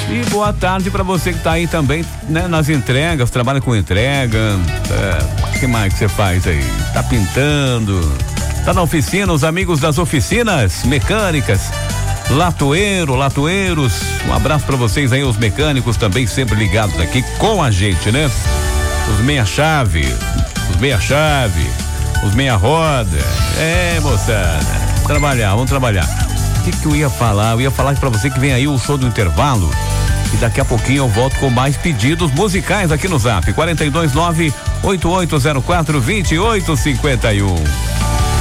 E boa tarde para você que tá aí também, né, nas entregas, trabalha com entrega. O que mais que você faz aí? Tá pintando, tá na oficina, os amigos das oficinas mecânicas, Latoeiros, um abraço para vocês aí, os mecânicos também sempre ligados aqui com a gente, né? Os meia-chave, os meia-roda, moçada, vamos trabalhar. O que eu ia falar? Eu ia falar pra você que vem aí o show do intervalo e daqui a pouquinho eu volto com mais pedidos musicais aqui no Zap, 429-8804-2851.